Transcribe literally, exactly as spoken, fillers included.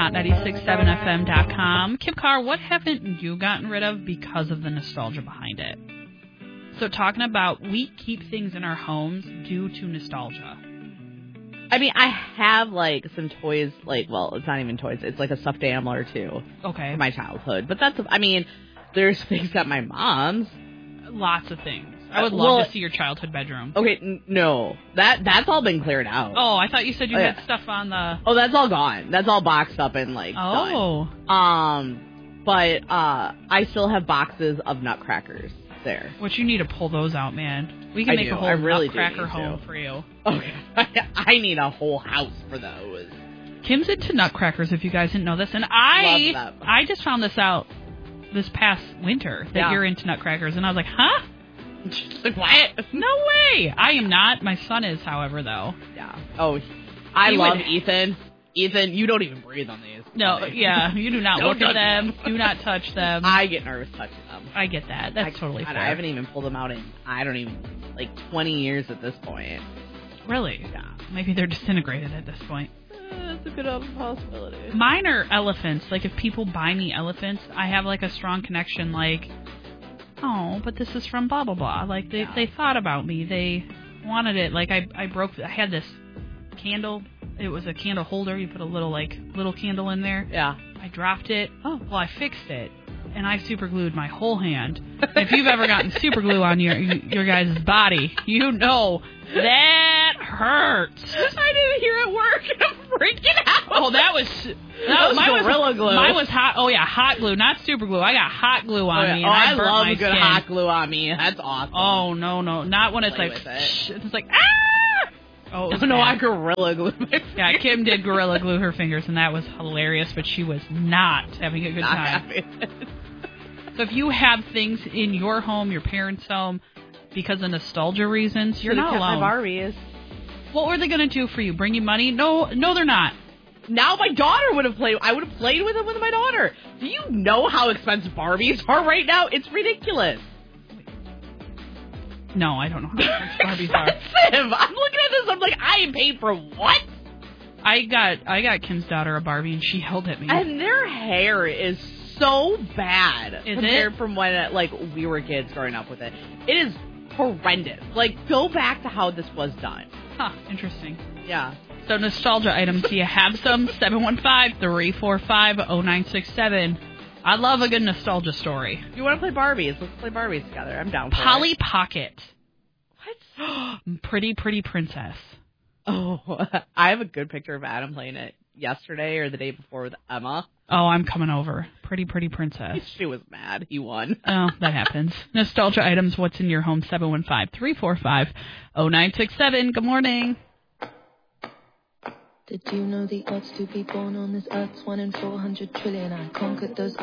dot nine six seven f m dot com. Kim Carr, what haven't you gotten rid of because of the nostalgia behind it? So talking about we keep things in our homes due to nostalgia. I mean, I have, like, some toys, like, well, it's not even toys. It's, like, a stuffed animal or two. Okay. From my childhood. But that's, I mean, there's things at my mom's. Lots of things. I would love well, to see your childhood bedroom. Okay, n- no. That That's all been cleared out. Oh, I thought you said you oh, had yeah. stuff on the... Oh, that's all gone. That's all boxed up and, like, Oh. done. Um, but, uh, I still have boxes of nutcrackers there. Which you need to pull those out, man. We can I make do. a whole I really nutcracker do home to. for you. Okay. I need a whole house for those. Kim's into nutcrackers, if you guys didn't know this. And I Love them. I just found this out this past winter, that Yeah. you're into nutcrackers. And I was like, huh? Like, what? No way. I am not. My son is, however, though. Yeah. Oh, I He love would- Ethan. Ethan, you don't even breathe on these. No, yeah. You do not Don't look at touch them. them. Do not touch them. I get nervous touching them. I get that. That's I, totally God, fair. I haven't even pulled them out in, I don't even, like, twenty years at this point. Really? Yeah. Maybe they're disintegrated at this point. Uh, that's a good um, possibility. Mine are elephants. Like, if people buy me elephants, I have, like, a strong connection, like, oh, but this is from blah, blah, blah. Like, they, Yeah. they thought about me. They wanted it. Like, I, I broke, I had this candle. It was a candle holder. You put a little, like, little candle in there. Yeah. I dropped it. Oh, well, I fixed it. And I super glued my whole hand. If you've ever gotten super glue on your your guys' body, you know that hurts. I didn't hear it work. I'm freaking out. Oh, that was that, That was mine Gorilla Glue. Mine was hot. Oh yeah, hot glue, not super glue. I got hot glue on Oh, yeah. me. oh And I, burnt love my a good skin. hot glue on me. That's awesome. Oh no, no, not when it's Play like with it. it's like ah. Oh it was no, no, I bad. Gorilla Glue my fingers. Yeah, Kim did Gorilla Glue her fingers, and that was hilarious. But she was not having a good Not time. happy. So if you have things in your home, your parents' home, because of nostalgia reasons, you're not Could've kept alone. my Barbies. What were they going to do for you? Bring you money? No, no, they're not. Now my daughter would have played. I would have played with them with my daughter. Do you know how expensive Barbies are right now? It's ridiculous. No, I don't know how much Barbies are. Expensive. I'm looking at this. I'm like, I ain't paid for what? I got I got Kim's daughter a Barbie, and she yelled at me. And their hair is so bad Is compared it? from when uh, like we were kids growing up with it. It is horrendous. Like, go back to how this was done. Huh, interesting. Yeah. So nostalgia items, do you have some? seven one five, three four five, zero nine six seven. I love a good nostalgia story. If you want to play Barbies, let's play Barbies together. I'm down for Polly it. Pocket. What? Pretty, pretty princess. Oh, I have a good picture of Adam playing it yesterday or the day before with Emma. Oh, I'm coming over. Pretty, pretty princess. She was mad. He won. Oh, that happens. Nostalgia items, what's in your home? seven one five, three four five, zero nine six seven. Good morning. Did you know the odds to be born on this earth's one in four hundred trillion? I conquered those